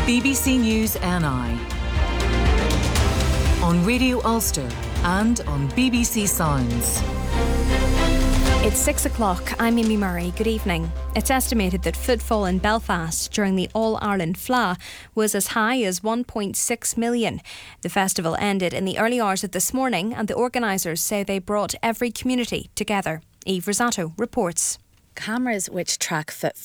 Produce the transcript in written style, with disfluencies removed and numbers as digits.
BBC News NI on Radio Ulster and on BBC Sounds. It's 6 o'clock. I'm Amy Murray. Good evening. It's estimated that footfall in Belfast during the All-Ireland Fleadh was as high as 1.6 million. The festival ended in the early hours of this morning, and the organisers say they brought every community together. Eve Rosato reports. Cameras which track